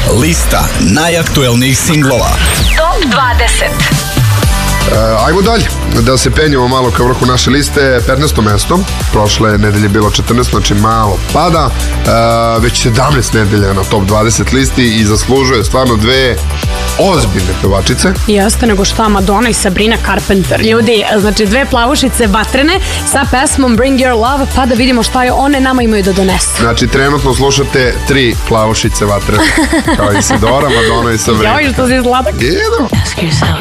Lista najaktuelnijih singlova. Top 20. Ajmo dalje, da se penjemo malo ka vrhu naše liste. 15. mesto, prošle nedelje je bilo 14, znači malo pada. Već 17 nedelja na top 20 listi i zaslužuje stvarno dve ozbiljne pevačice. Jeste, nego šta, Madonna i Sabrina Carpenter. Ljudi, znači dve plavušice vatrene sa pesmom Bring Your Love, pa da vidimo šta je one nama imaju da donesu. Znači, trenutno slušate tri plavušice vatrene, kao Isidora, Madonna i Sabrina. Joj, što si sladak. Idemo.